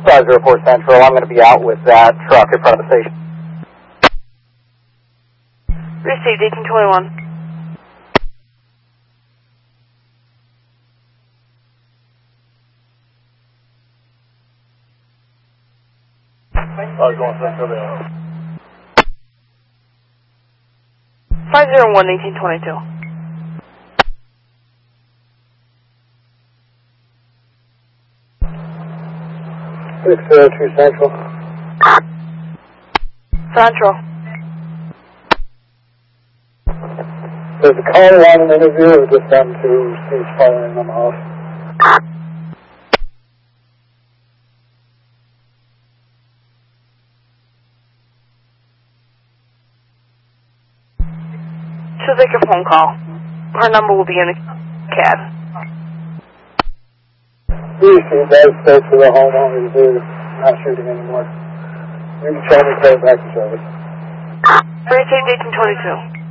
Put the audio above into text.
504 Central, I'm going to be out with that truck in front of the station. Received, 1821. Going Central there. 501, 1822. Two Central. Central. Does the caller want an interview or just them to cease firing them off? She'll take a phone call. Her number will be in the CAD. He does stay to the homeowners who are not shooting anymore. You can tell me to back to service. Received, 1822.